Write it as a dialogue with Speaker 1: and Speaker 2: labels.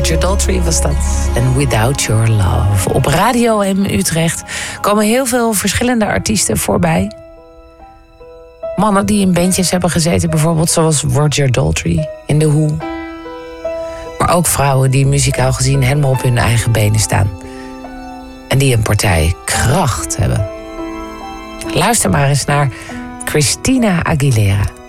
Speaker 1: Roger Daltrey was dat. En Without Your Love. Op Radio M Utrecht komen heel veel verschillende artiesten voorbij. Mannen die in bandjes hebben gezeten, bijvoorbeeld zoals Roger Daltrey in The Who. Maar ook vrouwen die muzikaal gezien helemaal op hun eigen benen staan. En die een partij kracht hebben. Luister maar eens naar Christina Aguilera.